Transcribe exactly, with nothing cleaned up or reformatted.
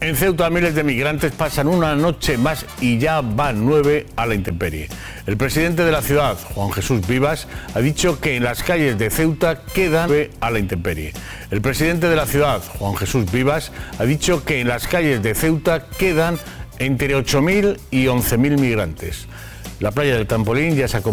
En Ceuta, miles de migrantes pasan una noche más y ya van nueve a la intemperie. El presidente de la ciudad, Juan Jesús Vivas, ha dicho que en las calles de Ceuta quedan nueve a la intemperie. El presidente de la ciudad, Juan Jesús Vivas, ha dicho que en las calles de Ceuta quedan entre ocho mil y once mil migrantes. La playa del Trampolín ya se ha